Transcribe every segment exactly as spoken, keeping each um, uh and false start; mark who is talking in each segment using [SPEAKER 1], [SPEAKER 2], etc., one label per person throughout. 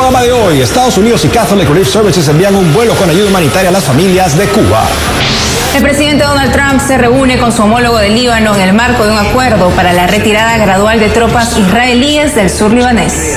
[SPEAKER 1] programa de hoy, Estados Unidos y Catholic Relief Services envían un vuelo con ayuda humanitaria a las familias de Cuba.
[SPEAKER 2] El presidente Donald Trump se reúne con su homólogo de Líbano en el marco de un acuerdo para la retirada gradual de tropas israelíes del sur libanés.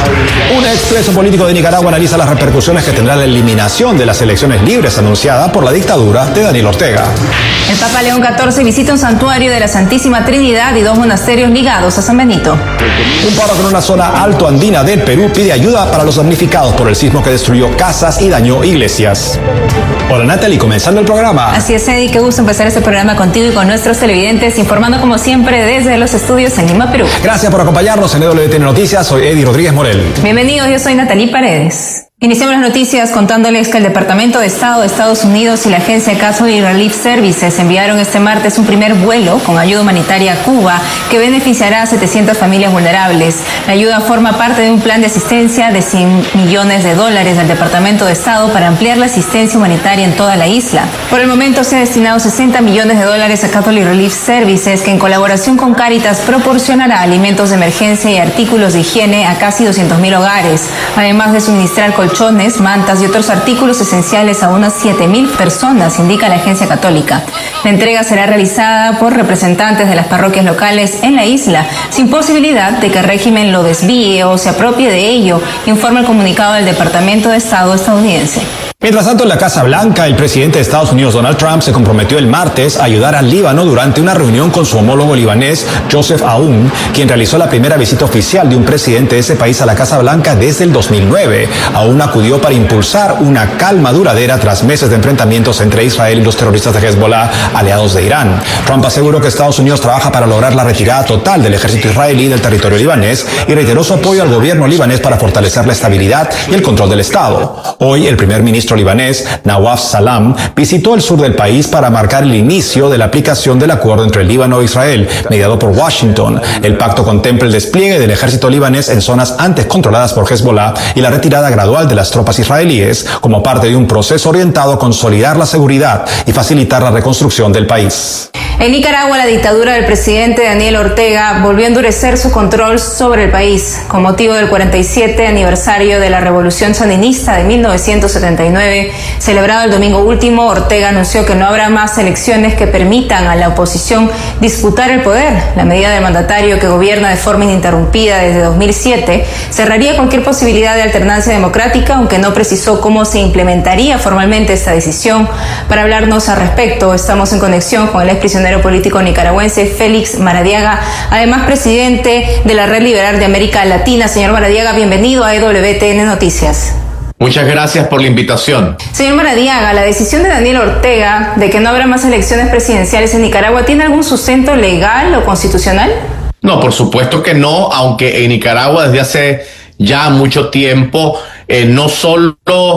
[SPEAKER 1] Un expreso político de Nicaragua analiza las repercusiones que tendrá la eliminación de las elecciones libres anunciada por la dictadura de Daniel Ortega.
[SPEAKER 2] El Papa León catorce visita un santuario de la Santísima Trinidad y dos monasterios ligados a San Benito.
[SPEAKER 1] Un párroco en una zona alto andina del Perú pide ayuda para los damnificados por el sismo que destruyó casas y dañó iglesias. Hola Natalie, comenzando el programa.
[SPEAKER 2] Así es, Eddie, qué gusto empezar este programa contigo y con nuestros televidentes, informando como siempre desde los estudios en Lima, Perú.
[SPEAKER 1] Gracias por acompañarnos en E W T N Noticias, soy Eddie Rodríguez Morel.
[SPEAKER 2] Bienvenidos, yo soy Natalie Paredes. Iniciamos las noticias contándoles que el Departamento de Estado de Estados Unidos y la agencia Catholic Relief Services enviaron este martes un primer vuelo con ayuda humanitaria a Cuba que beneficiará a setecientas familias vulnerables. La ayuda forma parte de un plan de asistencia de cien millones de dólares del Departamento de Estado para ampliar la asistencia humanitaria en toda la isla. Por el momento se han destinado sesenta millones de dólares a Catholic Relief Services, que en colaboración con Cáritas proporcionará alimentos de emergencia y artículos de higiene a casi doscientos mil hogares, además de suministrar colchones, mantas y otros artículos esenciales a unas siete mil personas, indica la agencia católica. La entrega será realizada por representantes de las parroquias locales en la isla, sin posibilidad de que el régimen lo desvíe o se apropie de ello, informa el comunicado del Departamento de Estado estadounidense.
[SPEAKER 1] Mientras tanto, en la Casa Blanca, el presidente de Estados Unidos, Donald Trump, se comprometió el martes a ayudar al Líbano durante una reunión con su homólogo libanés, Joseph Aoun, quien realizó la primera visita oficial de un presidente de ese país a la Casa Blanca desde el dos mil nueve. Aoun acudió para impulsar una calma duradera tras meses de enfrentamientos entre Israel y los terroristas de Hezbollah, aliados de Irán. Trump aseguró que Estados Unidos trabaja para lograr la retirada total del ejército israelí del territorio libanés y reiteró su apoyo al gobierno libanés para fortalecer la estabilidad y el control del Estado. Hoy, el primer ministro libanés, Nawaf Salam, visitó el sur del país para marcar el inicio de la aplicación del acuerdo entre el Líbano e Israel, mediado por Washington. El pacto contempla el despliegue del ejército libanés en zonas antes controladas por Hezbollah y la retirada gradual de las tropas israelíes, como parte de un proceso orientado a consolidar la seguridad y facilitar la reconstrucción del país.
[SPEAKER 2] En Nicaragua, la dictadura del presidente Daniel Ortega volvió a endurecer su control sobre el país. Con motivo del cuarenta y siete aniversario de la Revolución Sandinista de mil novecientos setenta y nueve, celebrado el domingo último, Ortega anunció que no habrá más elecciones que permitan a la oposición disputar el poder. La medida del mandatario, que gobierna de forma ininterrumpida desde dos mil siete, cerraría cualquier posibilidad de alternancia democrática, aunque no precisó cómo se implementaría formalmente esta decisión. Para hablarnos al respecto, estamos en conexión con el exprisionero político nicaragüense Félix Maradiaga, además presidente de la Red Liberal de América Latina. Señor Maradiaga, bienvenido a E W T N Noticias.
[SPEAKER 3] Muchas gracias por la invitación.
[SPEAKER 2] Señor Maradiaga, la decisión de Daniel Ortega de que no habrá más elecciones presidenciales en Nicaragua, ¿tiene algún sustento legal o constitucional?
[SPEAKER 3] No, por supuesto que no, aunque en Nicaragua desde hace ya mucho tiempo eh, no solo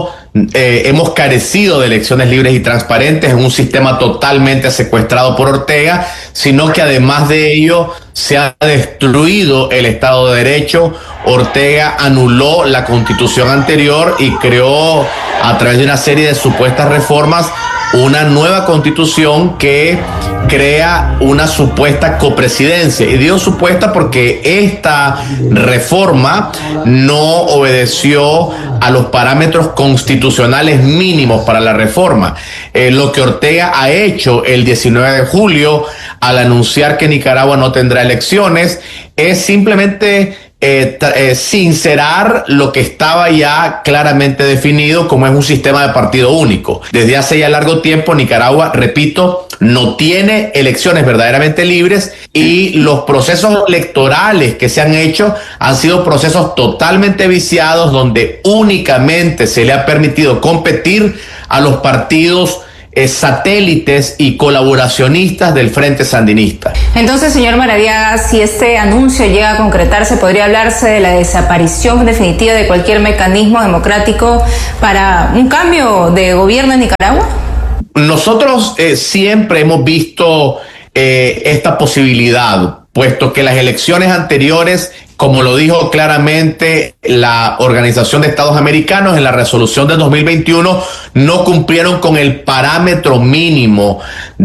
[SPEAKER 3] eh, hemos carecido de elecciones libres y transparentes en un sistema totalmente secuestrado por Ortega, sino que además de ello se ha destruido el Estado de Derecho. Ortega anuló la constitución anterior y creó, a través de una serie de supuestas reformas, una nueva constitución que crea una supuesta copresidencia. Y digo supuesta porque esta reforma no obedeció a los parámetros constitucionales mínimos para la reforma. Eh, lo que Ortega ha hecho el diecinueve de julio al anunciar que Nicaragua no tendrá elecciones es simplemente Eh, eh, sincerar lo que estaba ya claramente definido como es un sistema de partido único. Desde hace ya largo tiempo Nicaragua, repito, no tiene elecciones verdaderamente libres y los procesos electorales que se han hecho han sido procesos totalmente viciados, donde únicamente se le ha permitido competir a los partidos Eh, satélites y colaboracionistas del Frente Sandinista.
[SPEAKER 2] Entonces, señor Maradiaga, si este anuncio llega a concretarse, ¿podría hablarse de la desaparición definitiva de cualquier mecanismo democrático para un cambio de gobierno en Nicaragua?
[SPEAKER 3] Nosotros eh, siempre hemos visto eh, esta posibilidad, puesto que las elecciones anteriores como lo dijo claramente la Organización de Estados Americanos en la resolución de dos mil veintiuno, no cumplieron con el parámetro mínimo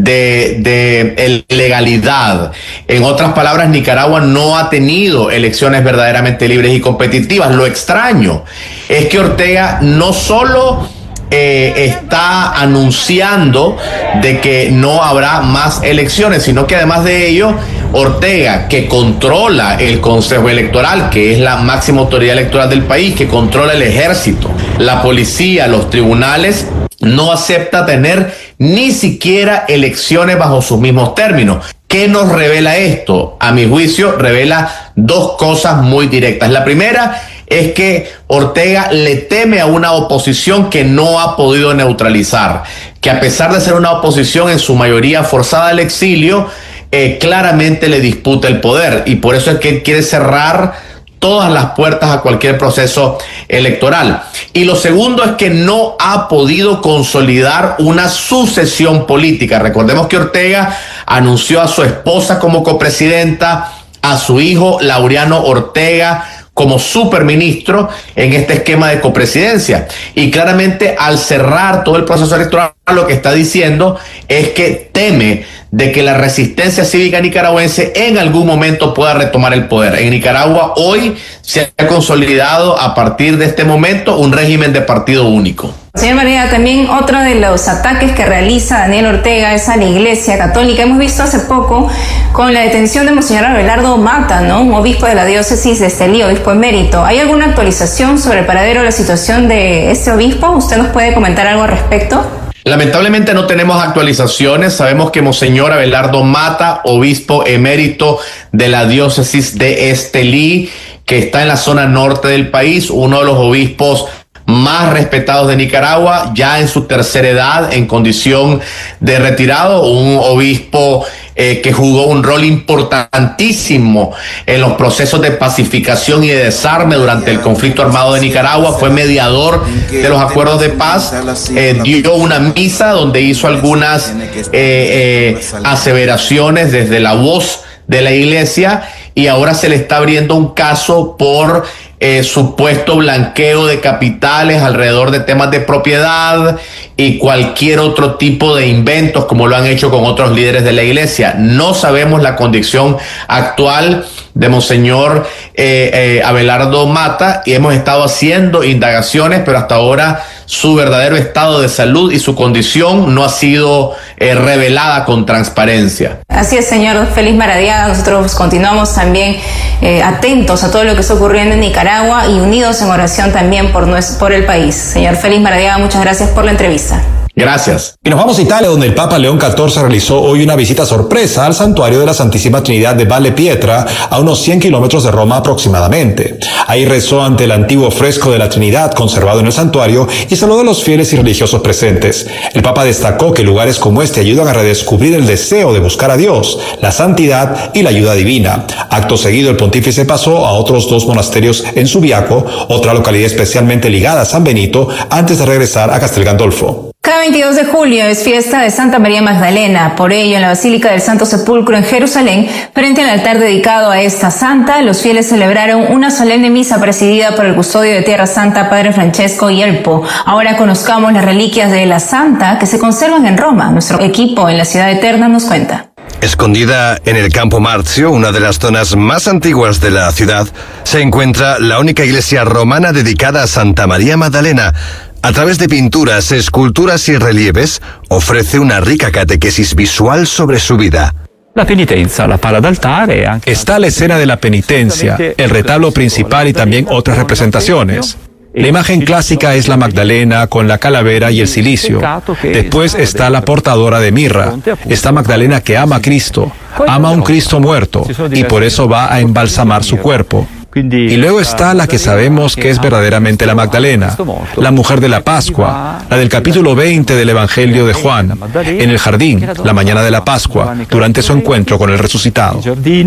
[SPEAKER 3] de, de legalidad. En otras palabras, Nicaragua no ha tenido elecciones verdaderamente libres y competitivas. Lo extraño es que Ortega no solo Eh, está anunciando de que no habrá más elecciones, sino que además de ello, Ortega, que controla el Consejo Electoral, que es la máxima autoridad electoral del país, que controla el ejército, la policía, los tribunales, no acepta tener ni siquiera elecciones bajo sus mismos términos. ¿Qué nos revela esto? A mi juicio, revela dos cosas muy directas. La primera es que Ortega le teme a una oposición que no ha podido neutralizar, que a pesar de ser una oposición en su mayoría forzada al exilio, eh, claramente le disputa el poder, y por eso es que él quiere cerrar todas las puertas a cualquier proceso electoral. Y lo segundo es que no ha podido consolidar una sucesión política. Recordemos que Ortega anunció a su esposa como copresidenta, a su hijo Laureano Ortega como superministro en este esquema de copresidencia. Y claramente al cerrar todo el proceso electoral, lo que está diciendo es que teme de que la resistencia cívica nicaragüense en algún momento pueda retomar el poder. En Nicaragua hoy se ha consolidado a partir de este momento un régimen de partido único.
[SPEAKER 2] Señor Maradiaga, también otro de los ataques que realiza Daniel Ortega es a la Iglesia Católica. Hemos visto hace poco con la detención de Monseñor Abelardo Mata, ¿no? Un obispo de la diócesis de Estelí, obispo emérito. ¿Hay alguna actualización sobre el paradero de la situación de este obispo? ¿Usted nos puede comentar algo al respecto?
[SPEAKER 3] Lamentablemente no tenemos actualizaciones. Sabemos que Monseñor Abelardo Mata, obispo emérito de la diócesis de Estelí, que está en la zona norte del país, uno de los obispos más respetados de Nicaragua, ya en su tercera edad, en condición de retirado, un obispo eh, que jugó un rol importantísimo en los procesos de pacificación y de desarme durante el conflicto armado de Nicaragua, fue mediador de los acuerdos de paz, eh, dio una misa donde hizo algunas eh, eh, aseveraciones desde la voz de la iglesia, y ahora se le está abriendo un caso por Eh, supuesto blanqueo de capitales alrededor de temas de propiedad y cualquier otro tipo de inventos, como lo han hecho con otros líderes de la iglesia. No sabemos la condición actual de Monseñor eh, eh, Abelardo Mata, y hemos estado haciendo indagaciones, pero hasta ahora su verdadero estado de salud y su condición no ha sido eh, revelada con transparencia.
[SPEAKER 2] Así es, señor Félix Maradiaga. Nosotros continuamos también eh, atentos a todo lo que está ocurriendo en Nicaragua y unidos en oración también por, nuestro, por el país. Señor Félix Maradiaga, muchas gracias por la entrevista.
[SPEAKER 3] Gracias.
[SPEAKER 1] Y nos vamos a Italia, donde el Papa León catorce realizó hoy una visita sorpresa al santuario de la Santísima Trinidad de Valle Pietra, a unos cien kilómetros de Roma aproximadamente. Ahí rezó ante el antiguo fresco de la Trinidad conservado en el santuario y saludó a los fieles y religiosos presentes. El Papa destacó que lugares como este ayudan a redescubrir el deseo de buscar a Dios, la santidad y la ayuda divina. Acto seguido, el pontífice pasó a otros dos monasterios en Subiaco, otra localidad especialmente ligada a San Benito, antes de regresar a Castel Gandolfo.
[SPEAKER 2] Cada veintidós de julio es fiesta de Santa María Magdalena. Por ello, en la Basílica del Santo Sepulcro en Jerusalén, frente al altar dedicado a esta santa, los fieles celebraron una solemne misa presidida por el custodio de Tierra Santa, Padre Francesco Yelpo. Ahora conozcamos las reliquias de la santa que se conservan en Roma. Nuestro equipo en la Ciudad Eterna nos cuenta.
[SPEAKER 4] Escondida en el Campo Marzio, una de las zonas más antiguas de la ciudad, se encuentra la única iglesia romana dedicada a Santa María Magdalena. A través de pinturas, esculturas y relieves, ofrece una rica catequesis visual sobre su vida.
[SPEAKER 5] La penitencia, la pala d'altare.
[SPEAKER 1] Está la escena de la penitencia, el retablo principal y también otras representaciones. La imagen clásica es la Magdalena con la calavera y el cilicio. Después está la portadora de mirra. Está Magdalena que ama a Cristo, ama a un Cristo muerto, y por eso va a embalsamar su cuerpo. Y luego está la que sabemos que es verdaderamente la Magdalena, la mujer de la Pascua, la del capítulo veinte del Evangelio de Juan, en el jardín, la mañana de la Pascua, durante su encuentro con el resucitado.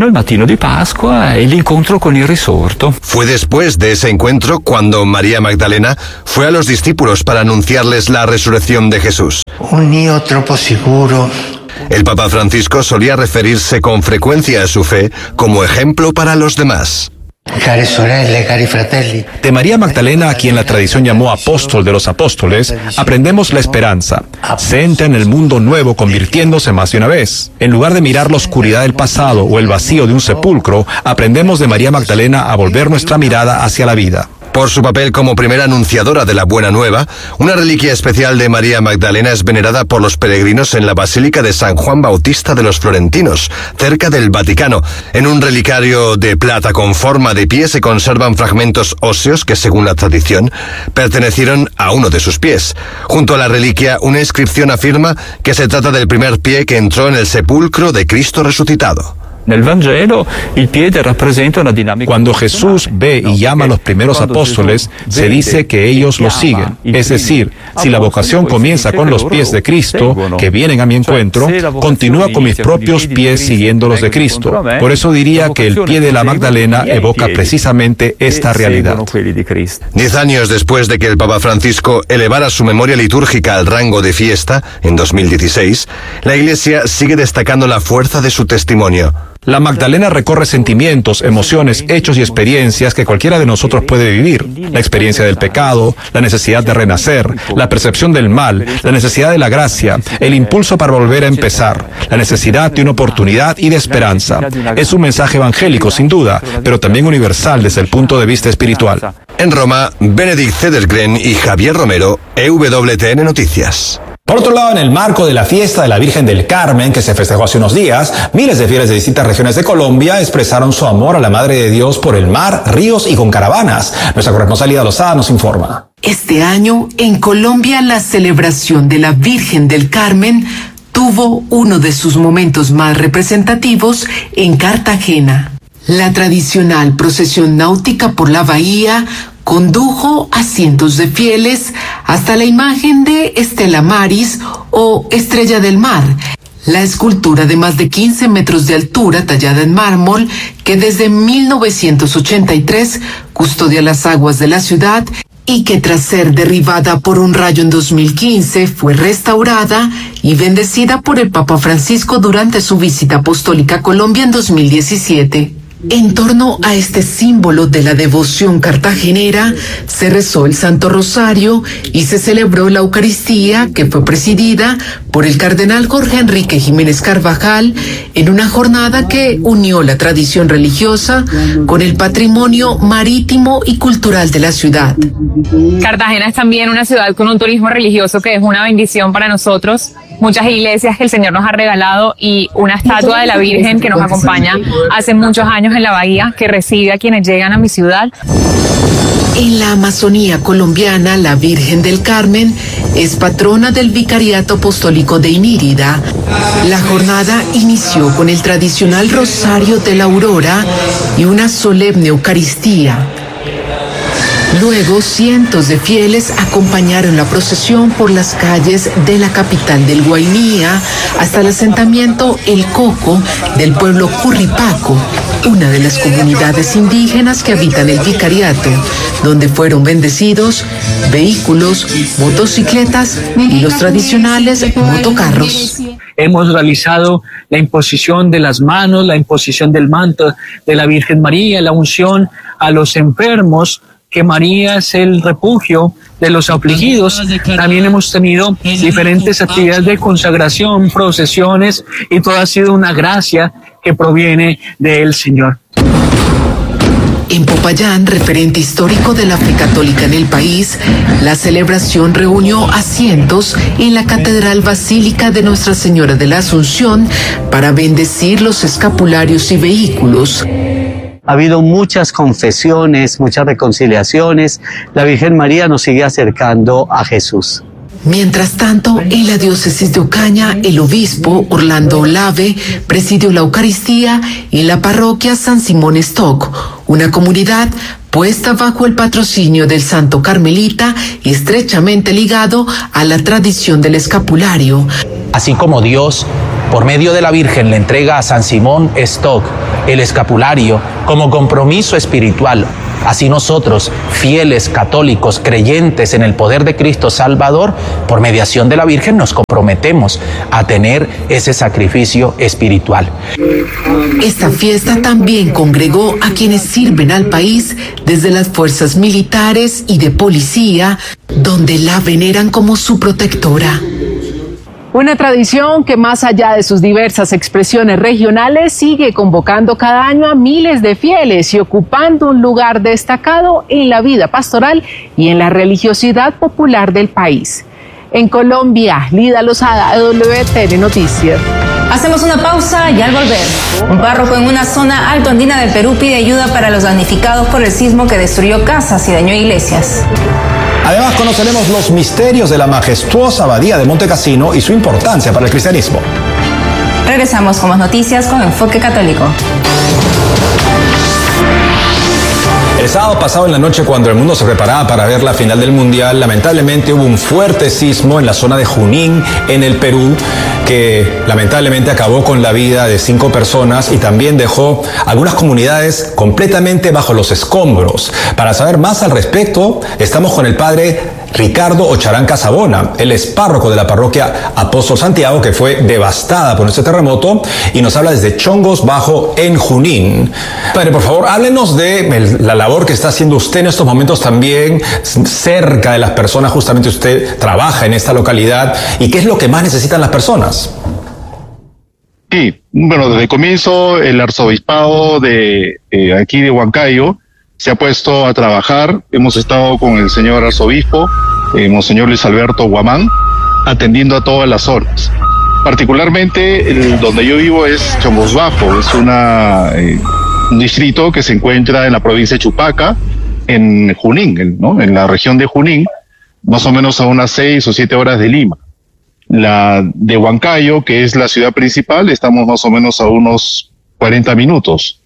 [SPEAKER 4] Fue después de ese encuentro cuando María Magdalena fue a los discípulos para anunciarles la resurrección de Jesús.
[SPEAKER 6] Un io troppo sicuro.
[SPEAKER 4] El Papa Francisco solía referirse con frecuencia a su fe como ejemplo para los demás.
[SPEAKER 6] Cari sorelle, cari fratelli.
[SPEAKER 1] De María Magdalena, a quien la tradición llamó apóstol de los apóstoles, aprendemos la esperanza. Se entra en el mundo nuevo convirtiéndose más de una vez. En lugar de mirar la oscuridad del pasado o el vacío de un sepulcro, aprendemos de María Magdalena a volver nuestra mirada hacia la vida.
[SPEAKER 4] Por su papel como primera anunciadora de la Buena Nueva, una reliquia especial de María Magdalena es venerada por los peregrinos en la Basílica de San Juan Bautista de los Florentinos, cerca del Vaticano. En un relicario de plata con forma de pie se conservan fragmentos óseos que, según la tradición, pertenecieron a uno de sus pies. Junto a la reliquia, una inscripción afirma que se trata del primer pie que entró en el sepulcro de Cristo resucitado.
[SPEAKER 1] Cuando Jesús ve y llama a los primeros apóstoles, se dice que ellos lo siguen. Es decir, si la vocación comienza con los pies de Cristo, que vienen a mi encuentro, continúa con mis propios pies siguiendo los de Cristo. Por eso diría que el pie de la Magdalena evoca precisamente esta realidad.
[SPEAKER 4] Diez años después de que el Papa Francisco elevara su memoria litúrgica al rango de fiesta, en dos mil dieciséis, la Iglesia sigue destacando la fuerza de su testimonio.
[SPEAKER 1] La Magdalena recorre sentimientos, emociones, hechos y experiencias que cualquiera de nosotros puede vivir. La experiencia del pecado, la necesidad de renacer, la percepción del mal, la necesidad de la gracia, el impulso para volver a empezar, la necesidad de una oportunidad y de esperanza. Es un mensaje evangélico, sin duda, pero también universal desde el punto de vista espiritual.
[SPEAKER 4] En Roma, Benedict Cedergren y Javier Romero, E W T N Noticias.
[SPEAKER 1] Por otro lado, en el marco de la fiesta de la Virgen del Carmen, que se festejó hace unos días, miles de fieles de distintas regiones de Colombia expresaron su amor a la Madre de Dios por el mar, ríos y con caravanas. Nuestra corresponsal Lida Lozada nos informa.
[SPEAKER 7] Este año, en Colombia, la celebración de la Virgen del Carmen tuvo uno de sus momentos más representativos en Cartagena. La tradicional procesión náutica por la bahía condujo a cientos de fieles hasta la imagen de Estela Maris o Estrella del Mar, la escultura de más de quince metros de altura tallada en mármol que desde mil novecientos ochenta y tres custodia las aguas de la ciudad y que tras ser derribada por un rayo en dos mil quince fue restaurada y bendecida por el Papa Francisco durante su visita apostólica a Colombia en dos mil diecisiete. En torno a este símbolo de la devoción cartagenera, se rezó el Santo Rosario y se celebró la Eucaristía, que fue presidida por el cardenal Jorge Enrique Jiménez Carvajal, en una jornada que unió la tradición religiosa con el patrimonio marítimo y cultural de la ciudad.
[SPEAKER 8] Cartagena es también una ciudad con un turismo religioso que es una bendición para nosotros. Muchas iglesias que el Señor nos ha regalado y una estatua de la Virgen que nos acompaña hace muchos años en la bahía, que recibe a quienes llegan a mi ciudad.
[SPEAKER 7] En la Amazonía colombiana, la Virgen del Carmen es patrona del Vicariato Apostólico de Inírida. La jornada inició con el tradicional Rosario de la Aurora y una solemne Eucaristía. Luego, cientos de fieles acompañaron la procesión por las calles de la capital del Guainía hasta el asentamiento El Coco del pueblo Curripaco, una de las comunidades indígenas que habitan el vicariato, donde fueron bendecidos vehículos, motocicletas y los tradicionales motocarros.
[SPEAKER 9] Hemos realizado la imposición de las manos, la imposición del manto de la Virgen María, la unción a los enfermos, que María es el refugio de los afligidos. También hemos tenido diferentes actividades de consagración, procesiones, y todo ha sido una gracia que proviene del Señor.
[SPEAKER 7] En Popayán, referente histórico de la fe católica en el país, la celebración reunió a cientos en la Catedral Basílica de Nuestra Señora de la Asunción para bendecir los escapularios y vehículos.
[SPEAKER 10] Ha habido muchas confesiones, muchas reconciliaciones. La Virgen María nos sigue acercando a Jesús.
[SPEAKER 7] Mientras tanto, en la diócesis de Ocaña, el obispo Orlando Olave presidió la Eucaristía en la parroquia San Simón Stock, una comunidad puesta bajo el patrocinio del Santo Carmelita y estrechamente ligado a la tradición del escapulario.
[SPEAKER 11] Así como Dios, por medio de la Virgen, le entrega a San Simón Stock el escapulario como compromiso espiritual Así nosotros, fieles, católicos, creyentes en el poder de Cristo Salvador, por mediación de la Virgen nos comprometemos a tener ese sacrificio espiritual.
[SPEAKER 7] Esta fiesta también congregó a quienes sirven al país desde las fuerzas militares y de policía, donde la veneran como su protectora.
[SPEAKER 12] Una tradición que, más allá de sus diversas expresiones regionales, sigue convocando cada año a miles de fieles y ocupando un lugar destacado en la vida pastoral y en la religiosidad popular del país. En Colombia, Lida Lozada, W T N Noticias.
[SPEAKER 2] Hacemos una pausa y al volver, un párroco en una zona alto andina del Perú pide ayuda para los damnificados por el sismo que destruyó casas y dañó iglesias.
[SPEAKER 1] Además, conoceremos los misterios de la majestuosa abadía de Monte Cassino y su importancia para el cristianismo.
[SPEAKER 2] Regresamos con más noticias con Enfoque Católico.
[SPEAKER 1] El sábado pasado en la noche, cuando el mundo se preparaba para ver la final del Mundial, lamentablemente hubo un fuerte sismo en la zona de Junín, en el Perú, que lamentablemente acabó con la vida de cinco personas y también dejó algunas comunidades completamente bajo los escombros. Para saber más al respecto, estamos con el padre Ricardo Ocharán Casabona. Él es párroco de la parroquia Apóstol Santiago, que fue devastada por este terremoto, y nos habla desde Chongos Bajo, en Junín. Padre, por favor, háblenos de el, la labor que está haciendo usted en estos momentos también, cerca de las personas. Justamente usted trabaja en esta localidad, y qué es lo que más necesitan las personas.
[SPEAKER 13] Sí, bueno, desde el comienzo el arzobispado de eh, aquí de Huancayo se ha puesto a trabajar. Hemos estado con el señor arzobispo, eh, Monseñor Luis Alberto Guamán, atendiendo a todas las zonas. Particularmente el, donde yo vivo es Chongos Bajo, es una, eh, un distrito que se encuentra en la provincia de Chupaca, en Junín, ¿no? En la región de Junín, más o menos a unas seis o siete horas de Lima. La de Huancayo, que es la ciudad principal, estamos más o menos a unos cuarenta minutos.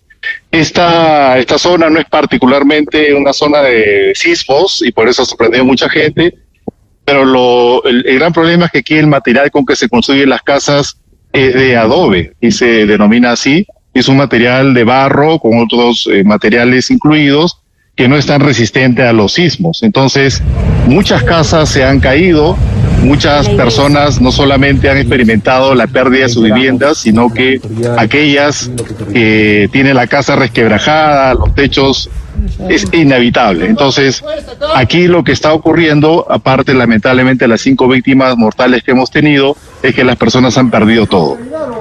[SPEAKER 13] Esta, esta zona no es particularmente una zona de sismos y por eso sorprendió a mucha gente, pero lo, el, el gran problema es que aquí el material con que se construyen las casas es de adobe y se denomina así. Es un material de barro con otros eh, materiales incluidos que no es tan resistente a los sismos. Entonces, muchas casas se han caído. Muchas personas no solamente han experimentado la pérdida de sus viviendas, sino que aquellas que tienen la casa resquebrajada, los techos, es inevitable. Entonces, aquí lo que está ocurriendo, aparte lamentablemente de las cinco víctimas mortales que hemos tenido, es que las personas han perdido todo.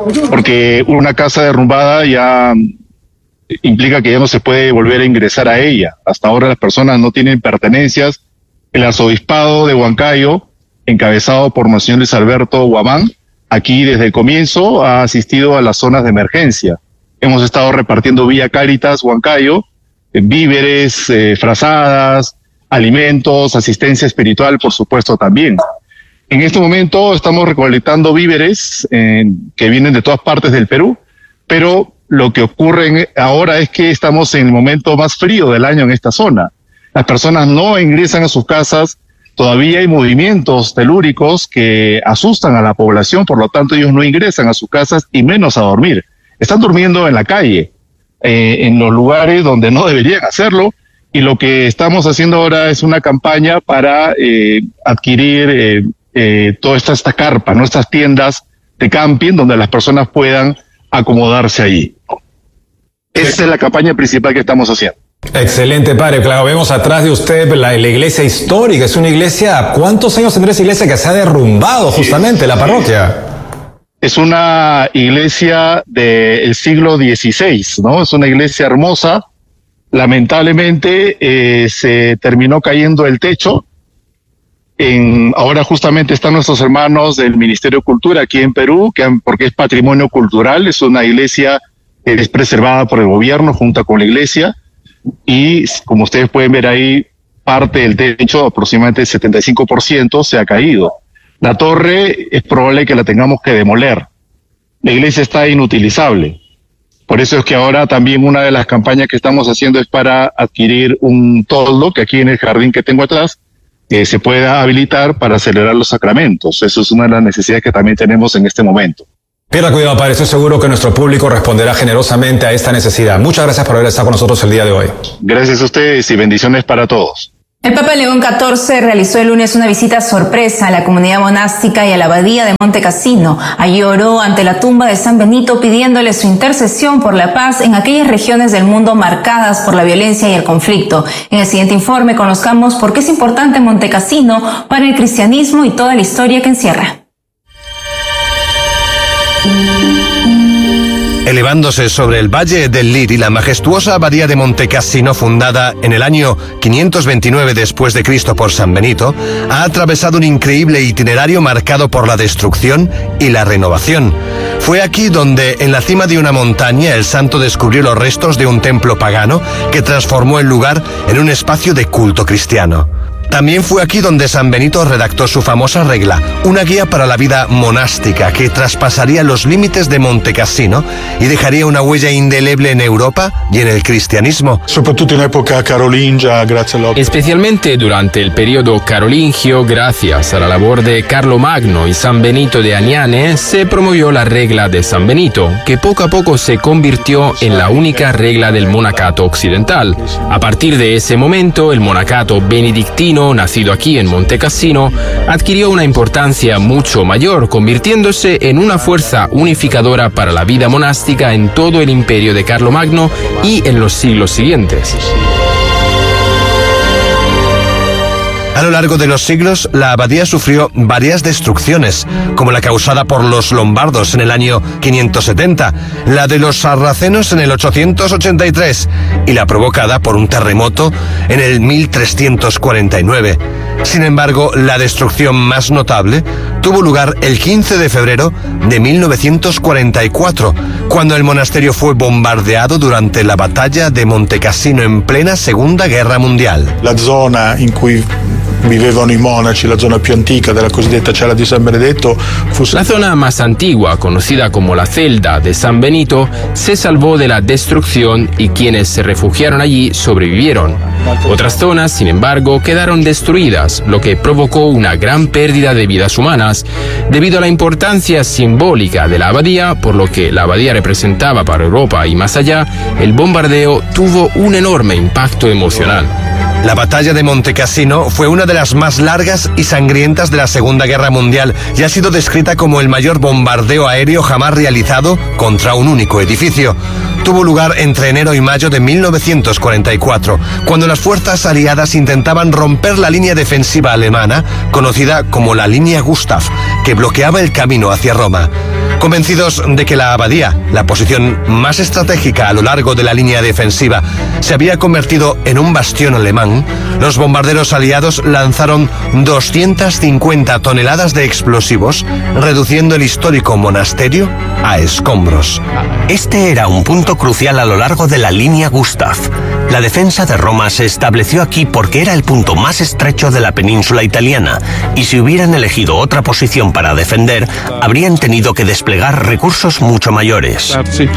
[SPEAKER 13] Porque una casa derrumbada ya implica que ya no se puede volver a ingresar a ella. Hasta ahora las personas no tienen pertenencias. El arzobispado de Huancayo, encabezado por Monseñor Luis Alberto Guamán, aquí desde el comienzo ha asistido a las zonas de emergencia. Hemos estado repartiendo vía Cáritas Huancayo, eh, víveres, eh, frazadas, alimentos, asistencia espiritual, por supuesto, también. En este momento estamos recolectando víveres eh, que vienen de todas partes del Perú, pero lo que ocurre en, ahora es que estamos en el momento más frío del año en esta zona. Las personas no ingresan a sus casas. Todavía hay movimientos telúricos que asustan a la población, por lo tanto ellos no ingresan a sus casas y menos a dormir. Están durmiendo en la calle, eh, en los lugares donde no deberían hacerlo, y lo que estamos haciendo ahora es una campaña para eh, adquirir eh, eh, toda esta, esta carpa, ¿no? Estas tiendas de camping donde las personas puedan acomodarse allí. Esa es la campaña principal que estamos haciendo.
[SPEAKER 1] Excelente, padre. Claro, vemos atrás de usted la, la iglesia histórica. Es una iglesia, ¿cuántos años tendrá esa iglesia que se ha derrumbado justamente, la parroquia?
[SPEAKER 13] Es una iglesia del siglo dieciséis, ¿no? Es una iglesia hermosa. Lamentablemente eh, se terminó cayendo el techo. En, ahora justamente están nuestros hermanos del Ministerio de Cultura aquí en Perú, que han, porque es patrimonio cultural. Es una iglesia que es preservada por el gobierno junto con la iglesia. Y como ustedes pueden ver ahí, parte del techo, aproximadamente el setenta y cinco por ciento, se ha caído. La torre es probable que la tengamos que demoler. La iglesia está inutilizable. Por eso es que ahora también una de las campañas que estamos haciendo es para adquirir un toldo, que aquí en el jardín que tengo atrás, que se pueda habilitar para celebrar los sacramentos. Eso es una de las necesidades que también tenemos en este momento.
[SPEAKER 1] Pierda cuidado, padre. Estoy seguro que nuestro público responderá generosamente a esta necesidad. Muchas gracias por haber estado con nosotros el día de hoy.
[SPEAKER 13] Gracias a ustedes y bendiciones para todos.
[SPEAKER 2] El Papa León catorce realizó el lunes una visita sorpresa a la comunidad monástica y a la abadía de Monte Cassino. Allí oró ante la tumba de San Benito pidiéndole su intercesión por la paz en aquellas regiones del mundo marcadas por la violencia y el conflicto. En el siguiente informe conozcamos por qué es importante Monte Cassino para el cristianismo y toda la historia que encierra.
[SPEAKER 4] Elevándose sobre el Valle del Liri, la majestuosa abadía de Monte Cassino, fundada en el año quinientos veintinueve después de Cristo por San Benito, ha atravesado un increíble itinerario marcado por la destrucción y la renovación. Fue aquí donde, en la cima de una montaña, el santo descubrió los restos de un templo pagano que transformó el lugar en un espacio de culto cristiano. También fue aquí donde San Benito redactó su famosa regla, una guía para la vida monástica que traspasaría los límites de Monte Cassino y dejaría una huella indeleble en Europa y en el cristianismo.
[SPEAKER 14] Especialmente durante el periodo carolingio, gracias a la labor de Carlomagno y San Benito de Aniane, se promovió la regla de San Benito, que poco a poco se convirtió en la única regla del monacato occidental. A partir de ese momento, el monacato benedictino, nacido aquí en Monte Cassino, adquirió una importancia mucho mayor, convirtiéndose en una fuerza unificadora para la vida monástica en todo el imperio de Carlomagno y en los siglos siguientes.
[SPEAKER 4] A lo largo de los siglos, la abadía sufrió varias destrucciones, como la causada por los lombardos en el año quinientos setenta, la de los sarracenos en el ochocientos ochenta y tres y la provocada por un terremoto en el mil trescientos cuarenta y nueve. Sin embargo, la destrucción más notable tuvo lugar el quince de febrero de mil novecientos cuarenta y cuatro, cuando el monasterio fue bombardeado durante la batalla de Monte Cassino en plena Segunda Guerra Mundial.
[SPEAKER 15] La zona in cui vivevano i monaci, la zona più antica della cosiddetta cella di San Benedetto. Fu...
[SPEAKER 14] La zona más antigua, conocida como la celda de San Benito, se salvó de la destrucción y quienes se refugiaron allí sobrevivieron. Otras zonas, sin embargo, quedaron destruidas, lo que provocó una gran pérdida de vidas humanas, debido a la importancia simbólica de la abadía, por lo que la abadía representaba para Europa y más allá. El bombardeo tuvo un enorme impacto emocional.
[SPEAKER 4] La batalla de Monte Cassino fue una de las más largas y sangrientas de la Segunda Guerra Mundial y ha sido descrita como el mayor bombardeo aéreo jamás realizado contra un único edificio. Tuvo lugar entre enero y mayo de mil novecientos cuarenta y cuatro, cuando las fuerzas aliadas intentaban romper la línea defensiva alemana, conocida como la línea Gustav, que bloqueaba el camino hacia Roma. Convencidos de que la abadía, la posición más estratégica a lo largo de la línea defensiva, se había convertido en un bastión alemán, los bombarderos aliados lanzaron doscientas cincuenta toneladas de explosivos, reduciendo el histórico monasterio a escombros.
[SPEAKER 16] Este era un punto crucial a lo largo de la línea Gustav. La defensa de Roma se estableció aquí porque era el punto más estrecho de la península italiana, y si hubieran elegido otra posición para defender, habrían tenido que desplegar recursos mucho mayores.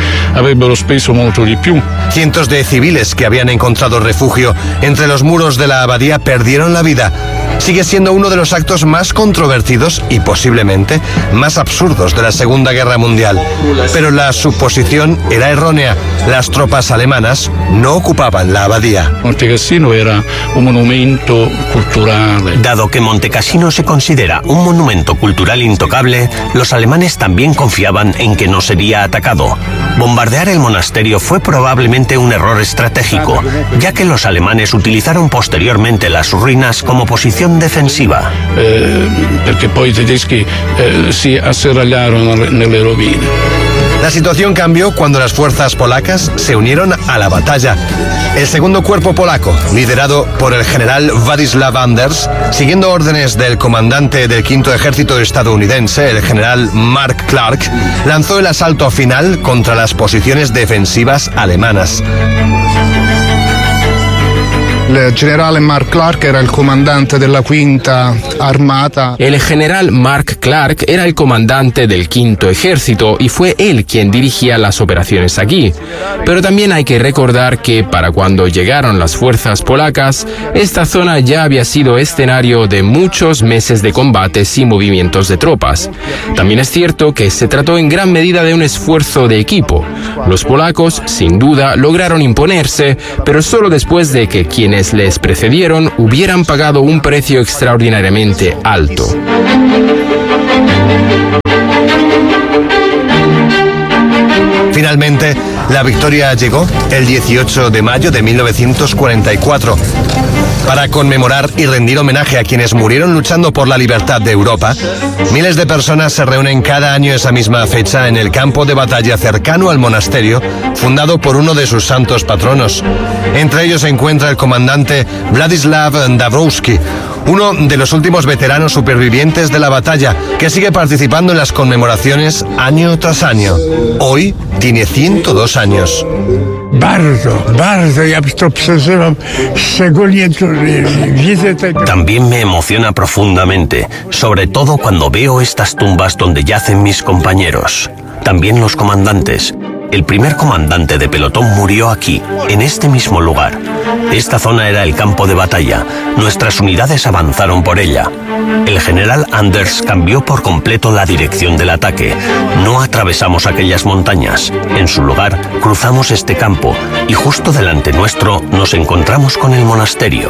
[SPEAKER 4] Cientos de civiles que habían encontrado refugio entre los muros de la abadía perdieron la vida. Sigue siendo uno de los actos más controvertidos y posiblemente más absurdos de la Segunda Guerra Mundial. Pero la suposición era errónea. Las tropas alemanas no ocupaban la abadía.
[SPEAKER 16] Monte Cassino era un monumento cultural. Dado que Monte Cassino se considera un monumento cultural intocable, los alemanes también confiaban en que no sería atacado. Bombardear el monasterio fue probablemente un error estratégico, ya que los alemanes utilizaron posteriormente las ruinas como posición defensiva.
[SPEAKER 17] Eh, perché poi i tedeschi eh, si asserragliarono nelle rovine.
[SPEAKER 4] La situación cambió cuando las fuerzas polacas se unieron a la batalla. El segundo cuerpo polaco, liderado por el general Władysław Anders, siguiendo órdenes del comandante del quinto ejército estadounidense, el general Mark Clark, lanzó el asalto final contra las posiciones defensivas alemanas.
[SPEAKER 17] Il generale Mark Clark era il comandante della quinta armata.
[SPEAKER 14] El general Mark Clark era el comandante del quinto ejército y fue él quien dirigía las operaciones aquí. Pero también hay que recordar que para cuando llegaron las fuerzas polacas, esta zona ya había sido escenario de muchos meses de combates y movimientos de tropas. También es cierto que se trató en gran medida de un esfuerzo de equipo. Los polacos, sin duda, lograron imponerse, pero solo después de que quienes les precedieron hubieran pagado un precio extraordinariamente alto.
[SPEAKER 4] Finalmente, la victoria llegó el dieciocho de mayo de mil novecientos cuarenta y cuatro. Para conmemorar y rendir homenaje a quienes murieron luchando por la libertad de Europa, miles de personas se reúnen cada año esa misma fecha en el campo de batalla cercano al monasterio, fundado por uno de sus santos patronos. Entre ellos se encuentra el comandante Vladislav Dabrowski, uno de los últimos veteranos supervivientes de la batalla, que sigue participando en las conmemoraciones año tras año. Hoy tiene ciento dos años.
[SPEAKER 16] También me emociona profundamente, sobre todo cuando veo estas tumbas donde yacen mis compañeros, también los comandantes. El primer comandante de pelotón murió aquí, en este mismo lugar. Esta zona era el campo de batalla. Nuestras unidades avanzaron por ella. El general Anders cambió por completo la dirección del ataque. No atravesamos aquellas montañas. En su lugar, cruzamos este campo y justo delante nuestro nos encontramos con el monasterio.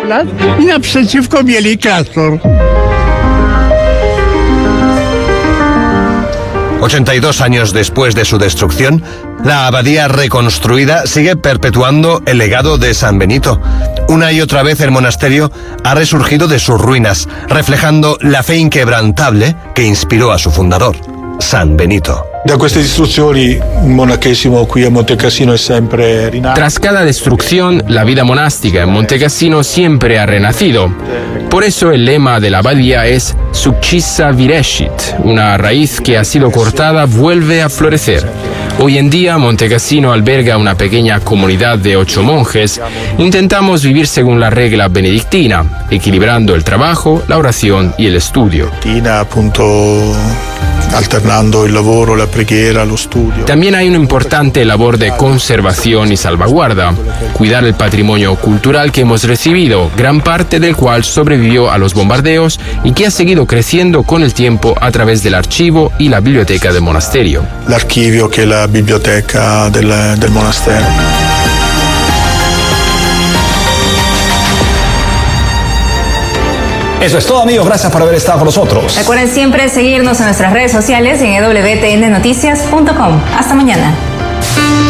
[SPEAKER 4] ochenta y dos años después de su destrucción, la abadía reconstruida sigue perpetuando el legado de San Benito. Una y otra vez el monasterio ha resurgido de sus ruinas, reflejando la fe inquebrantable que inspiró a su fundador, San Benito.
[SPEAKER 15] Da queste distruzioni il monachesimo qui a Montecassino è sempre rinato.
[SPEAKER 14] Tras cada destrucción, la vida monástica en Montecassino siempre ha renacido. Por eso el lema de la abadía es Succissa virescit, una raíz que ha sido cortada vuelve a florecer. Hoy en día Montecassino alberga una pequeña comunidad de ocho monjes. Intentamos vivir según la regla benedictina, equilibrando el trabajo, la oración y el estudio.
[SPEAKER 15] Appunto alternando el lavoro, la preghiera, lo studio.
[SPEAKER 14] También hay una importante labor de conservación y salvaguarda, cuidar el patrimonio cultural que hemos recibido, gran parte del cual sobrevivió a los bombardeos y que ha seguido creciendo con el tiempo a través del archivo y la biblioteca del monasterio.
[SPEAKER 15] L'archivio che è la biblioteca del, del monastero.
[SPEAKER 1] Eso es todo, amigos. Gracias por haber estado con nosotros.
[SPEAKER 2] Recuerden siempre seguirnos en nuestras redes sociales y en w t n noticias punto com. Hasta mañana.